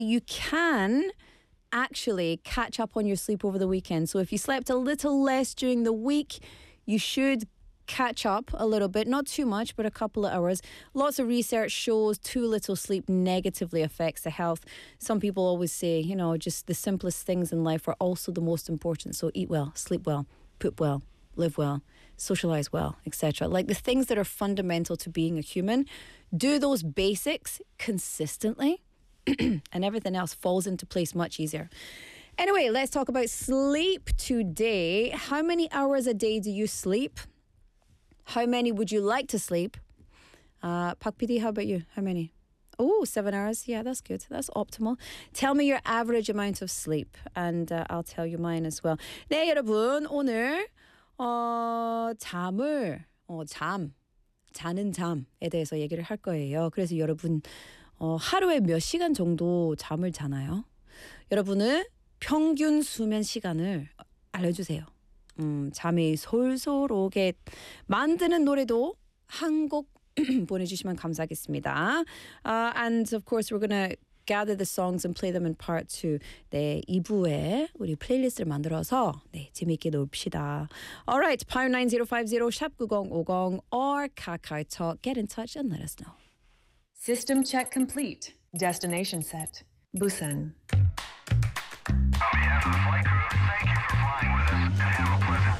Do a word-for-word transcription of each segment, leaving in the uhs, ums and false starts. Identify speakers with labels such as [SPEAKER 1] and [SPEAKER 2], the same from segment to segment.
[SPEAKER 1] You can actually catch up on your sleep over the weekend. So if you slept a little less during the week, you should catch up a little bit, not too much, but a couple of hours. Lots of research shows too little sleep negatively affects the health. Some people always say, you know, just the simplest things in life are also the most important. So eat well, sleep well, poop well, live well, socialize well, et cetera. Like the things that are fundamental to being a human, do those basics consistently and everything else falls into place much easier. Anyway, let's talk about sleep today. How many hours a day do you sleep? How many would you like to sleep? Uh, Pak P D, how about you? How many? Oh, seven hours. Yeah, that's good. That's optimal. Tell me your average amount of sleep, and uh, I'll tell you mine as well. 네, 여러분. 오늘 어, 잠을, 어, 잠, 자는 잠에 대해서 얘기를 할 거예요. 그래서 여러분 어, 하루에 몇 시간 정도 잠을 자나요? 여러분은 평균 수면 시간을 알려주세요. 음, 잠이 솔솔 오게 만드는 노래도 한 곡 보내주시면 감사하겠습니다. Uh, and of course we're gonna gather the songs and play them in part two. 네, 이 부에 우리 플레이리스트를 만들어서 네, 재미있게 놀읍시다. Alright, pound nine zero five zero 샵 구공오공 or 카카오톡. Get in touch and let us know.
[SPEAKER 2] System check complete. Destination set. Busan.
[SPEAKER 3] On behalf of the flight crew, thank you for flying with us and have a pleasant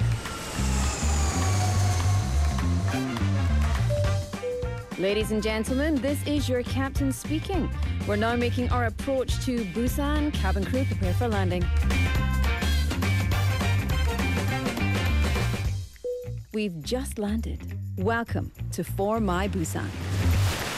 [SPEAKER 3] day.
[SPEAKER 1] Ladies and gentlemen, this is your captain speaking. We're now making our approach to Busan. Cabin crew, prepare for landing. We've just landed. Welcome to For My Busan.